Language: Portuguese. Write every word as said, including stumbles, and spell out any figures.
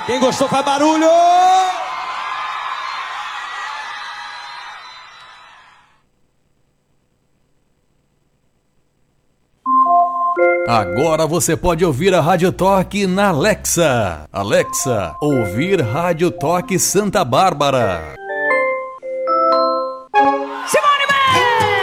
Quem gostou faz barulho! Agora você pode ouvir a Rádio Toque na Alexa. Alexa, ouvir Rádio Toque Santa Bárbara.